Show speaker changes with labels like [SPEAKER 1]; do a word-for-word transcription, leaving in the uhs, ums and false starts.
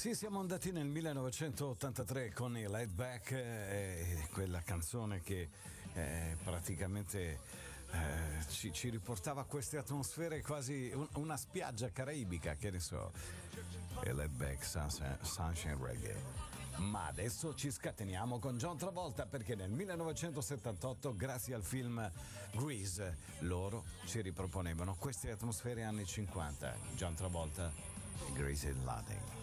[SPEAKER 1] Sì, siamo andati nel millenovecentottantatré con i Laid Back, eh, quella canzone che eh, praticamente eh, ci, ci riportava a queste atmosfere, quasi un, una spiaggia caraibica, che ne so, e Laid Back Sunshine, Sunshine Reggae. Ma adesso ci scateniamo con John Travolta, perché nel millenovecentosettantotto, grazie al film Grease, loro ci riproponevano queste atmosfere anni cinquanta. John Travolta e Grease Lightning.